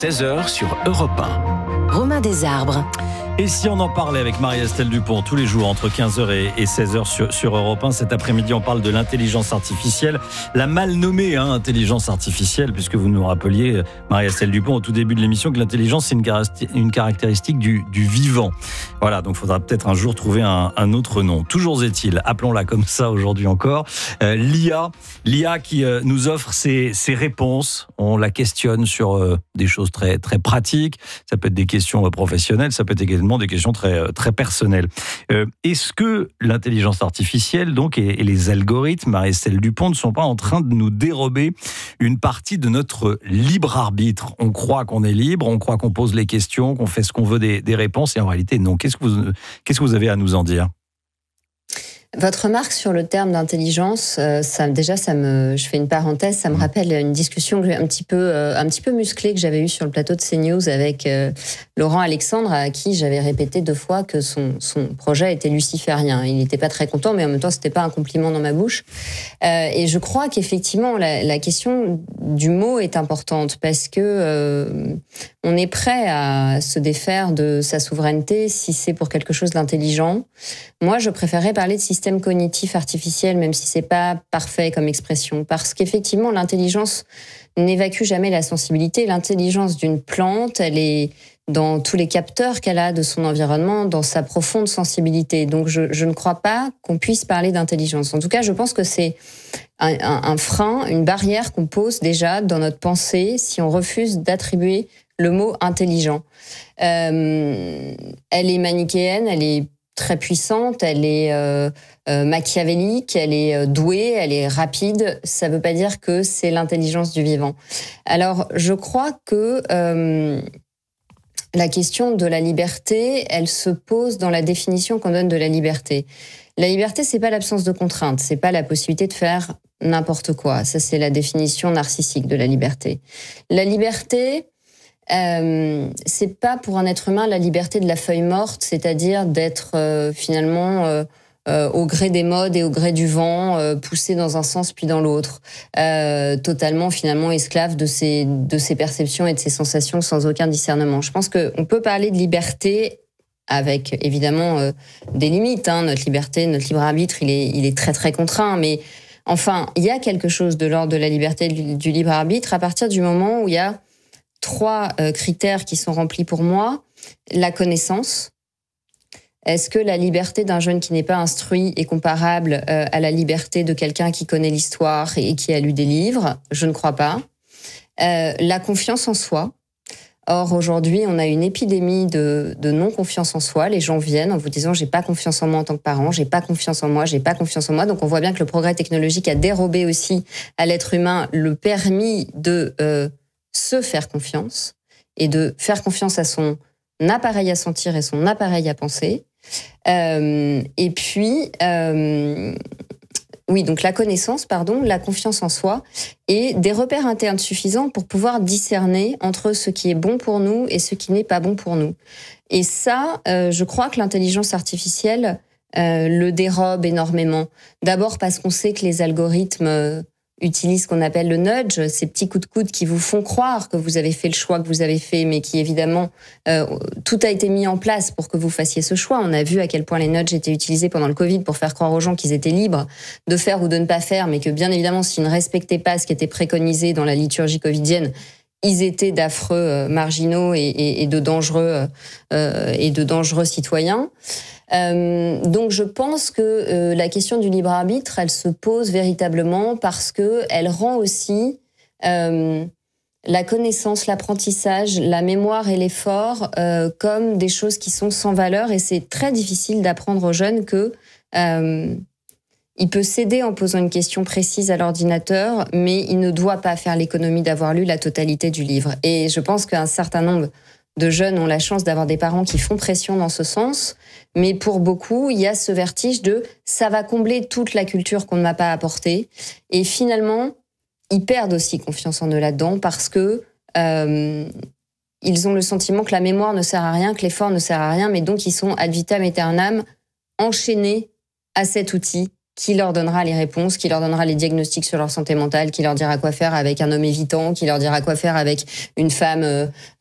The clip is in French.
16h sur Europe 1. Romain Desarbres. Et si on en parlait avec Marie-Estelle Dupont tous les jours entre 15h et 16h sur Europe 1, cet après-midi on parle de l'intelligence artificielle, la mal nommée intelligence artificielle, puisque vous nous rappeliez, Marie-Estelle Dupont, au tout début de l'émission, que l'intelligence c'est une caractéristique du vivant. Voilà, donc il faudra peut-être un jour trouver un autre nom. Toujours est-il, appelons-la comme ça aujourd'hui encore, l'IA qui nous offre ses réponses. On la questionne sur des choses très, très pratiques, ça peut être des questions professionnelles, ça peut être également des questions très, très personnelles. Est-ce que l'intelligence artificielle donc, et les algorithmes, Marie-Estelle Dupont, ne sont pas en train de nous dérober une partie de notre libre arbitre ? On croit qu'on est libre, on croit qu'on pose les questions, qu'on fait ce qu'on veut des réponses, et en réalité, non. Qu'est-ce que vous avez à nous en dire ? Votre remarque sur le terme d'intelligence, je fais une parenthèse, ça me rappelle une discussion un petit peu musclée que j'avais eue sur le plateau de CNews avec Laurent Alexandre, à qui j'avais répété 2 fois que son projet était luciférien. Il n'était pas très content, mais en même temps, c'était pas un compliment dans ma bouche. Et je crois qu'effectivement, la question du mot est importante parce que on est prêt à se défaire de sa souveraineté si c'est pour quelque chose d'intelligent. Moi, je préférerais parler de système cognitif artificiel, même si c'est pas parfait comme expression, parce qu'effectivement, l'intelligence n'évacue jamais la sensibilité. L'intelligence d'une plante, elle est dans tous les capteurs qu'elle a de son environnement, dans sa profonde sensibilité. Donc, je ne crois pas qu'on puisse parler d'intelligence. En tout cas, je pense que c'est un frein, une barrière qu'on pose déjà dans notre pensée si on refuse d'attribuer le mot intelligent. Elle est manichéenne, elle est très puissante, elle est machiavélique, elle est douée, elle est rapide. Ça ne veut pas dire que c'est l'intelligence du vivant. Alors, je crois que la question de la liberté, elle se pose dans la définition qu'on donne de la liberté. La liberté, c'est pas l'absence de contraintes, c'est pas la possibilité de faire n'importe quoi. Ça, c'est la définition narcissique de la liberté. La liberté, c'est pas pour un être humain la liberté de la feuille morte, c'est-à-dire d'être finalement au gré des modes et au gré du vent, poussé dans un sens puis dans l'autre, totalement finalement esclave de ses perceptions et de ses sensations sans aucun discernement. Je pense qu'on peut parler de liberté avec évidemment des limites. Notre liberté, notre libre arbitre, il est très très contraint, mais enfin, il y a quelque chose de l'ordre de la liberté du libre arbitre à partir du moment où il y a 3 critères qui sont remplis pour moi. La connaissance. Est-ce que la liberté d'un jeune qui n'est pas instruit est comparable à la liberté de quelqu'un qui connaît l'histoire et qui a lu des livres ? Je ne crois pas. La confiance en soi. Or, aujourd'hui, on a une épidémie de non-confiance en soi. Les gens viennent en vous disant « j'ai pas confiance en moi en tant que parent, j'ai pas confiance en moi, j'ai pas confiance en moi ». Donc, on voit bien que le progrès technologique a dérobé aussi à l'être humain le permis de se faire confiance et de faire confiance à son appareil à sentir et son appareil à penser. Et puis, donc la connaissance, la confiance en soi et des repères internes suffisants pour pouvoir discerner entre ce qui est bon pour nous et ce qui n'est pas bon pour nous. Et ça, je crois que l'intelligence artificielle le dérobe énormément. D'abord parce qu'on sait que les algorithmes utilisent ce qu'on appelle le nudge, ces petits coups de coude qui vous font croire que vous avez fait le choix que vous avez fait, mais qui évidemment, tout a été mis en place pour que vous fassiez ce choix. On a vu à quel point les nudges étaient utilisés pendant le Covid pour faire croire aux gens qu'ils étaient libres de faire ou de ne pas faire, mais que bien évidemment, s'ils ne respectaient pas ce qui était préconisé dans la liturgie covidienne, ils étaient d'affreux marginaux et de dangereux citoyens. Donc je pense que la question du libre arbitre, elle se pose véritablement parce que elle rend aussi la connaissance, l'apprentissage, la mémoire et l'effort comme des choses qui sont sans valeur, et c'est très difficile d'apprendre aux jeunes que il peut s'aider en posant une question précise à l'ordinateur, mais il ne doit pas faire l'économie d'avoir lu la totalité du livre. Et je pense qu'un certain nombre de jeunes ont la chance d'avoir des parents qui font pression dans ce sens, mais pour beaucoup, il y a ce vertige de « ça va combler toute la culture qu'on ne m'a pas apportée ». Et finalement, ils perdent aussi confiance en eux là-dedans parce que ils ont le sentiment que la mémoire ne sert à rien, que l'effort ne sert à rien, mais donc ils sont ad vitam aeternam enchaînés à cet outil qui leur donnera les réponses, qui leur donnera les diagnostics sur leur santé mentale, qui leur dira quoi faire avec un homme évitant, qui leur dira quoi faire avec une femme